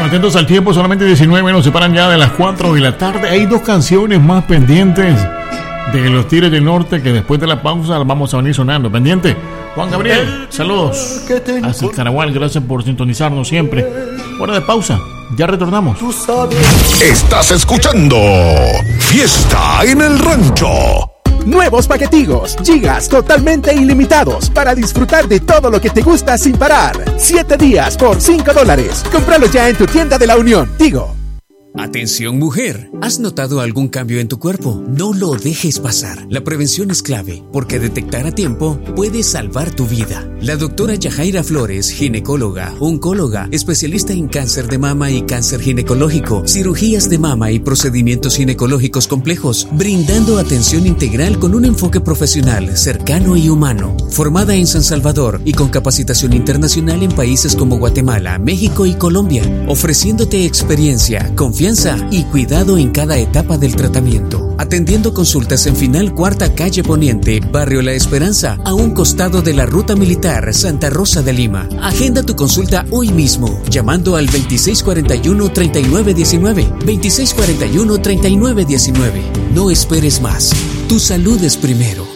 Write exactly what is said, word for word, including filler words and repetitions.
Bueno, atentos al tiempo, solamente diecinueve nos separan ya de las cuatro de la tarde. Hay dos canciones más pendientes de los Tigres del Norte que después de la pausa las vamos a venir sonando. Pendiente, Juan Gabriel, saludos. Hasta el Caragual, gracias por sintonizarnos siempre. Hora de pausa, ya retornamos. Estás escuchando Fiesta en el Rancho. Nuevos paquetigos, gigas totalmente ilimitados para disfrutar de todo lo que te gusta sin parar. Siete días por cinco dólares. Cómpralo ya en tu tienda de la Unión. Tigo. Atención mujer, ¿has notado algún cambio en tu cuerpo? No lo dejes pasar. La prevención es clave, porque detectar a tiempo puede salvar tu vida. La doctora Yajaira Flores, ginecóloga, oncóloga, especialista en cáncer de mama y cáncer ginecológico, cirugías de mama y procedimientos ginecológicos complejos, brindando atención integral con un enfoque profesional, cercano y humano. Formada en San Salvador y con capacitación internacional en países como Guatemala, México y Colombia, ofreciéndote experiencia, confianza y cuidado en cada etapa del tratamiento. Atendiendo consultas en Final Cuarta Calle Poniente, Barrio La Esperanza, a un costado de la Ruta Militar Santa Rosa de Lima. Agenda tu consulta hoy mismo, llamando al veintiséis cuarenta y uno, treinta y nueve diecinueve. veintiséis cuarenta y uno, treinta y nueve diecinueve. No esperes más. Tu salud es primero.